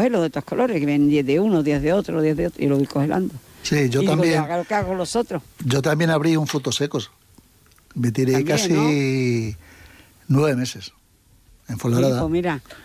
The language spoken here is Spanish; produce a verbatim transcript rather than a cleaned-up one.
cogerlo de estos colores, que vienen diez de uno, diez de otro, diez de otro, y lo voy congelando. Sí, yo y también. Digo, ¿qué hago con los otros? Yo también abrí un frutos secos. Me tiré También, casi ¿no? nueve meses en Fuenlabrada. Sí, pues mira,